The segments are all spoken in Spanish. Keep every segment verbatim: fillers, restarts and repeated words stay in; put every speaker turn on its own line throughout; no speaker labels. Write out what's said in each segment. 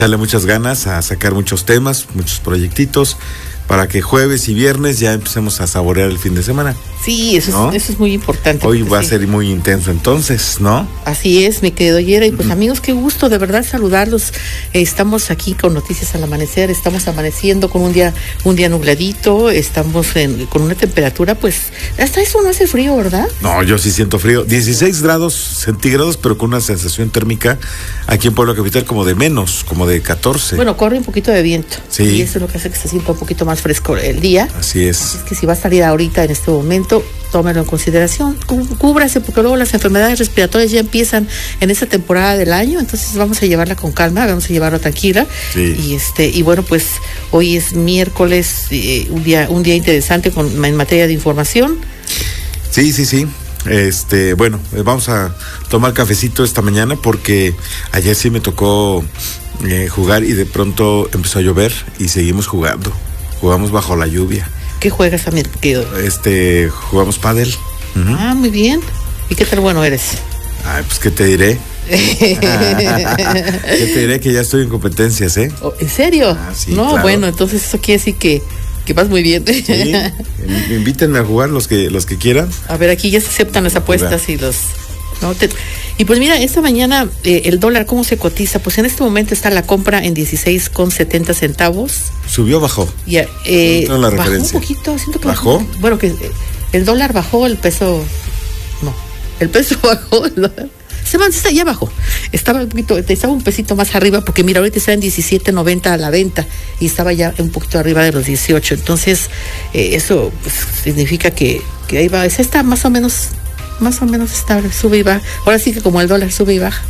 darle muchas ganas a sacar muchos temas, muchos proyectitos, para que jueves y viernes ya empecemos a saborear el fin de semana.
Sí, eso, ¿no? es, eso es muy importante.
Hoy va
sí.
a ser muy intenso entonces, ¿no?
Así es, mi querido Yera. Y pues uh-huh. amigos, qué gusto de verdad saludarlos. Eh, estamos aquí con Noticias al Amanecer, estamos amaneciendo con un día un día nubladito, estamos en, con una temperatura, pues, hasta eso no hace frío, ¿verdad?
No, yo sí siento frío. dieciséis grados centígrados, pero con una sensación térmica aquí en Puebla Capital como de menos, como de catorce.
Bueno, corre un poquito de viento.
Sí.
Y eso es lo que hace que se sienta un poquito más fresco el día.
Así es.
Así es que si va a salir ahorita en este momento, tómelo en consideración, cúbrase, porque luego las enfermedades respiratorias ya empiezan en esta temporada del año, entonces vamos a llevarla con calma, vamos a llevarla tranquila.
Sí.
Y este y bueno, pues hoy es miércoles, eh, un día un día interesante con, en materia de información.
Sí, sí, sí. Este, bueno, vamos a tomar cafecito esta mañana porque ayer sí me tocó eh, jugar y de pronto empezó a llover y seguimos jugando. Jugamos bajo la lluvia.
¿Qué juegas también, querido?
Este, jugamos pádel.
Uh-huh. Ah, muy bien. ¿Y qué tal bueno eres?
Ay, pues, ¿qué te diré? ¿Qué te diré? Que ya estoy en competencias, ¿eh?
¿En serio?
Ah, sí,
no,
claro.
Bueno, entonces eso quiere decir que, que vas muy bien.
Sí, invítenme a jugar los que, los que quieran.
A ver, aquí ya se aceptan las apuestas y los... ¿no? Te, y pues mira, esta mañana eh, el dólar, ¿cómo se cotiza? Pues en este momento está la compra en dieciséis con setenta centavos.
¿Subió o bajó?
Ya, eh,
no la
bajó
referencia.
un poquito. Siento que
¿Bajó?
Bajó, bueno, que eh, el dólar bajó, el peso... No, el peso bajó, el dólar... Se man, ya bajó. Estaba un poquito, estaba un pesito más arriba, porque mira, ahorita está en diecisiete noventa a la venta y estaba ya un poquito arriba de los dieciocho. Entonces, eh, eso pues, significa que, que ahí va. Es esta más o menos... más o menos estable, sube y baja. Ahora sí que como el dólar sube y baja.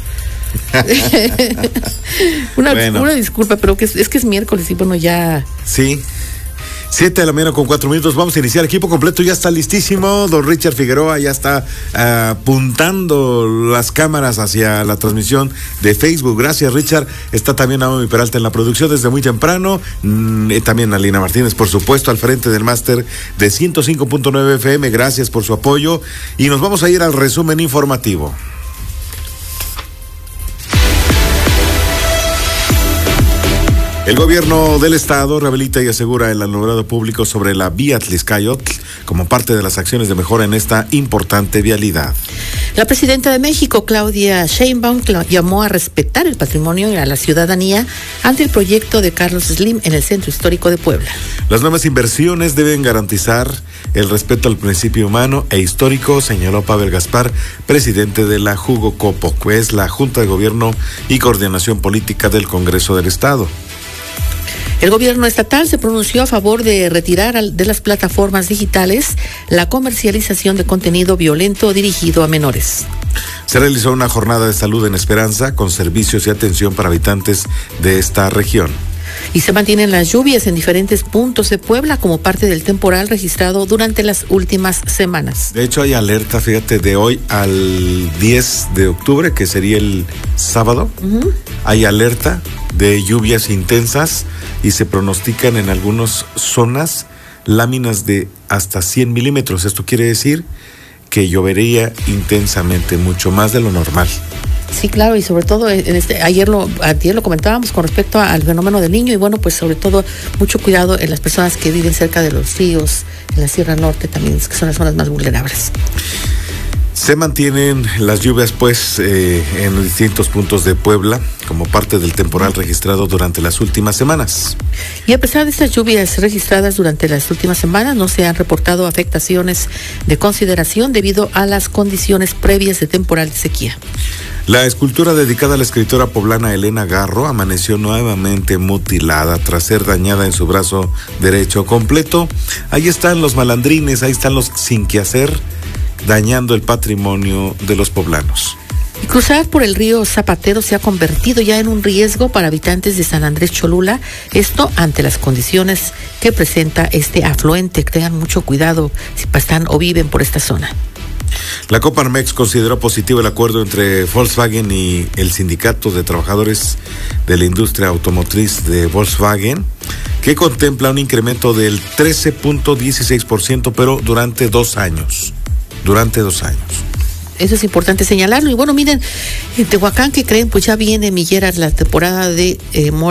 una, bueno. una disculpa, pero que es, es que es miércoles y bueno, ya...
Sí. Siete de la mañana con cuatro minutos, vamos a iniciar. Equipo completo ya está listísimo. Don Richard Figueroa ya está uh, apuntando las cámaras hacia la transmisión de Facebook. Gracias, Richard. Está también Naomi Peralta en la producción desde muy temprano. Mm, también Alina Martínez, por supuesto, al frente del máster de ciento cinco punto nueve F M. Gracias por su apoyo. Y nos vamos a ir al resumen informativo. El gobierno del estado rehabilita y asegura el alumbrado público sobre la vía Tlixcayotl como parte de las acciones de mejora en esta importante vialidad.
La presidenta de México, Claudia Sheinbaum, llamó a respetar el patrimonio y a la ciudadanía ante el proyecto de Carlos Slim en el Centro Histórico de Puebla.
Las nuevas inversiones deben garantizar el respeto al principio humano e histórico, señaló Pavel Gaspar, presidente de la Jugocopo, que es la Junta de Gobierno y Coordinación Política del Congreso del Estado.
El gobierno estatal se pronunció a favor de retirar de las plataformas digitales la comercialización de contenido violento dirigido a menores.
Se realizó una jornada de salud en Esperanza con servicios y atención para habitantes de esta región.
Y se mantienen las lluvias en diferentes puntos de Puebla como parte del temporal registrado durante las últimas semanas.
De hecho, hay alerta, fíjate, de hoy al diez de octubre, que sería el sábado. Uh-huh. Hay alerta de lluvias intensas y se pronostican en algunas zonas láminas de hasta cien milímetros. Esto quiere decir que llovería intensamente, mucho más de lo normal.
Sí, claro, y sobre todo en este, ayer lo ayer lo comentábamos con respecto al fenómeno del Niño y bueno, pues sobre todo mucho cuidado en las personas que viven cerca de los ríos, en la Sierra Norte también, que son las zonas más vulnerables.
Se mantienen las lluvias pues eh, en distintos puntos de Puebla como parte del temporal registrado durante las últimas semanas.
Y a pesar de estas lluvias registradas durante las últimas semanas, no se han reportado afectaciones de consideración debido a las condiciones previas de temporal de sequía.
La escultura dedicada a la escritora poblana Elena Garro amaneció nuevamente mutilada tras ser dañada en su brazo derecho completo. Ahí están los malandrines, ahí están los sin que hacer, dañando el patrimonio de los poblanos.
Y cruzar por el río Zapatero se ha convertido ya en un riesgo para habitantes de San Andrés Cholula, esto ante las condiciones que presenta este afluente. Que tengan mucho cuidado si están o viven por esta zona.
La Coparmex consideró positivo el acuerdo entre Volkswagen y el Sindicato de Trabajadores de la Industria Automotriz de Volkswagen, que contempla un incremento del trece punto dieciséis por ciento, pero durante dos años. Durante dos años.
eso es importante señalarlo. Y bueno, miren, en Tehuacán, ¿qué creen? Pues ya viene, Migueras, la temporada de eh,